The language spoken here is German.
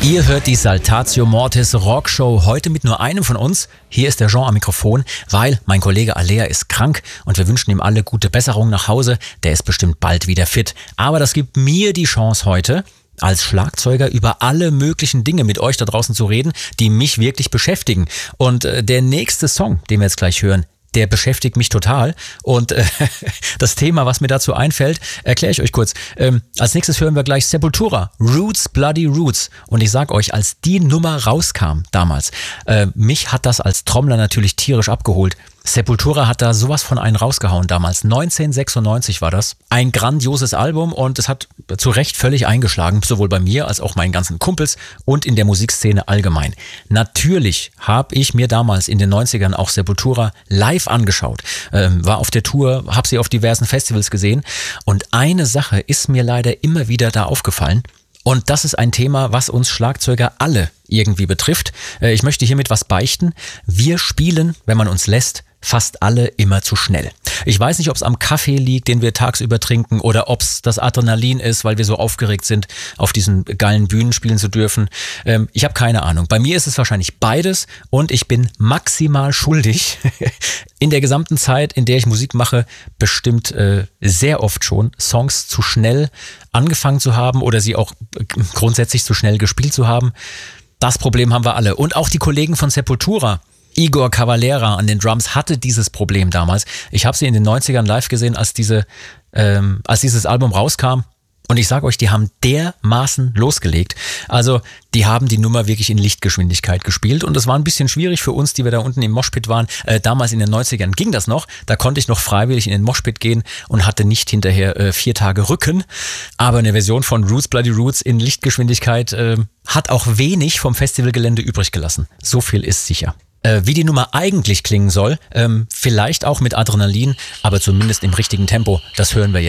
Ihr hört die Saltatio Mortis Rockshow heute mit nur einem von uns. Hier ist der Jean am Mikrofon, weil mein Kollege Alea ist krank und wir wünschen ihm alle gute Besserung nach Hause. Der ist bestimmt bald wieder fit. Aber das gibt mir die Chance heute, als Schlagzeuger über alle möglichen Dinge mit euch da draußen zu reden, die mich wirklich beschäftigen. Und der nächste Song, den wir jetzt gleich hören, der beschäftigt mich total und das Thema, was mir dazu einfällt, erkläre ich euch kurz. Als nächstes hören wir gleich Sepultura, Roots, Bloody Roots. Und ich sag euch, als die Nummer rauskam damals, mich hat das als Trommler natürlich tierisch abgeholt. Sepultura hat da sowas von einen rausgehauen damals. 1996 war das. Ein grandioses Album und es hat zu Recht völlig eingeschlagen, sowohl bei mir als auch meinen ganzen Kumpels und in der Musikszene allgemein. Natürlich habe ich mir damals in den 90ern auch Sepultura live angeschaut, war auf der Tour, habe sie auf diversen Festivals gesehen und eine Sache ist mir leider immer wieder da aufgefallen. Und das ist ein Thema, was uns Schlagzeuger alle irgendwie betrifft. Ich möchte hiermit was beichten. Wir spielen, wenn man uns lässt, fast alle immer zu schnell. Ich weiß nicht, ob es am Kaffee liegt, den wir tagsüber trinken, oder ob es das Adrenalin ist, weil wir so aufgeregt sind, auf diesen geilen Bühnen spielen zu dürfen. Ich habe keine Ahnung. Bei mir ist es wahrscheinlich beides und ich bin maximal schuldig. In der gesamten Zeit, in der ich Musik mache, bestimmt sehr oft schon Songs zu schnell angefangen zu haben oder sie auch grundsätzlich zu schnell gespielt zu haben. Das Problem haben wir alle. Und auch die Kollegen von Sepultura. Igor Cavalera an den Drums hatte dieses Problem damals. Ich habe sie in den 90ern live gesehen, als dieses Album rauskam. Und ich sage euch, die haben dermaßen losgelegt. Also die haben die Nummer wirklich in Lichtgeschwindigkeit gespielt. Und es war ein bisschen schwierig für uns, die wir da unten im Moshpit waren. Damals in den 90ern ging das noch. Da konnte ich noch freiwillig in den Moshpit gehen und hatte nicht hinterher 4 Tage Rücken. Aber eine Version von Roots, Bloody Roots in Lichtgeschwindigkeit hat auch wenig vom Festivalgelände übrig gelassen. So viel ist sicher. Wie die Nummer eigentlich klingen soll, vielleicht auch mit Adrenalin, aber zumindest im richtigen Tempo, das hören wir jetzt.